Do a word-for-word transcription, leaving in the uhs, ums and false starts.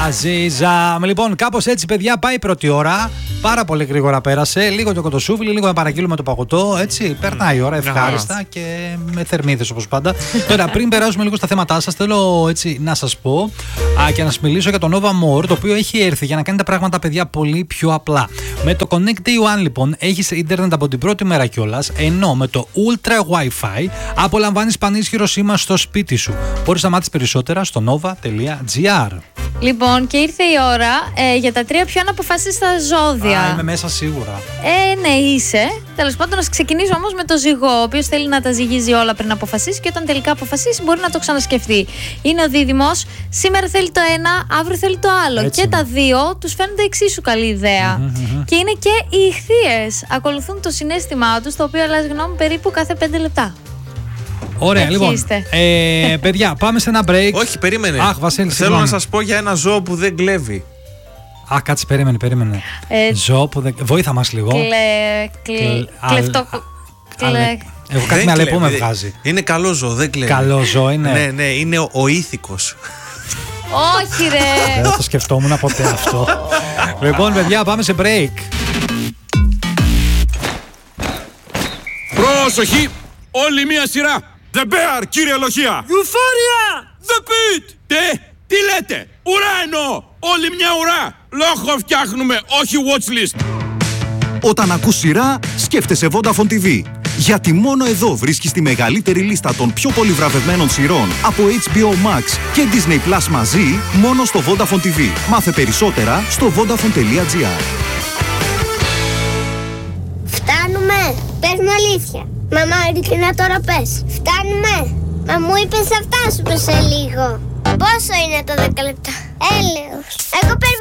Αζίζα. Λοιπόν, κάπως έτσι, παιδιά, πάει η πρώτη ώρα. Πάρα πολύ γρήγορα πέρασε. Λίγο το κοτοσούβλι, λίγο να παραγγείλουμε το παγωτό. Έτσι, περνάει η ώρα ευχάριστα και με θερμίδες όπως πάντα. Τώρα, πριν περάσουμε λίγο στα θέματά σας, θέλω έτσι να σας πω α, και να σας μιλήσω για το Nova More, το οποίο έχει έρθει για να κάνει τα πράγματα, παιδιά, πολύ πιο απλά. Με το Connect Day One, λοιπόν, έχεις ίντερνετ από την πρώτη μέρα κιόλας, ενώ με το Ultra Wi-Fi απολαμβάνεις πανίσχυρο σήμα στο σπίτι σου. Μπορείς να μάθεις περισσότερα στο nova τελεία gr. Λοιπόν, και ήρθε η ώρα ε, για τα τρία πιο αναποφασίστα ζώδια. Α, είμαι μέσα σίγουρα. Ε, ναι, είσαι. Τέλος πάντων, να ξεκινήσω όμως με το ζυγό, ο οποίος θέλει να τα ζυγίζει όλα πριν αποφασίσει και όταν τελικά αποφασίσει μπορεί να το ξανασκεφτεί. Είναι ο δίδυμος. Σήμερα θέλει το ένα, αύριο θέλει το άλλο. Έτσι. Και τα δύο τους φαίνονται εξίσου καλή ιδέα. Mm-hmm. Και είναι και οι ιχθύες. Ακολουθούν το συναίσθημά τους, το οποίο αλλάζει γνώμη περίπου κάθε πέντε λεπτά. Ωραία, έτσι λοιπόν. Ε, παιδιά, πάμε σε ένα break. Όχι, περίμενε. Αχ, Βασίλη, θέλω συγγνώμη. να σας πω για ένα ζώο που δεν κλέβει. Α, κάτσε, περίμενε, περίμενε. Ε, ζώο που δεν. Βοήθα μας λίγο. Κλε. Κλε. Κλεφτό. Κλε. Εγώ κάτι με αλεπό με βγάζει. Είναι καλό ζώο, δεν κλέβει. Καλό ζώο είναι. Ναι, ναι, είναι ο, ο ήθικος. Όχι, ρε. Δεν το σκεφτόμουν ποτέ αυτό. Λοιπόν, παιδιά, πάμε σε break. Πρόσοχη! Όλη μία σειρά! The Bear, κύριε Λοχεία! Euphoria! The Pit! Τι, τι λέτε! Ουρά εννοώ! Όλη μια ουρά! Λόγο φτιάχνουμε, όχι watchlist! Όταν ακούς σειρά, σκέφτεσαι Vodafone τι βι. Γιατί μόνο εδώ βρίσκεις τη μεγαλύτερη λίστα των πιο πολύ βραβευμένων σειρών από έιτς μπι ο Max και Disney Plus μαζί, μόνο στο Vodafone τι βι. Μάθε περισσότερα στο vodafone τελεία gr. Φτάνουμε! Πες μου αλήθεια. Μαμά, ειλικρινά τώρα πες. Φτάνουμε! Μα μου είπες θα φτάσουμε σε λίγο. Πόσο είναι το δέκα λεπτά? Έλεος. Εγώ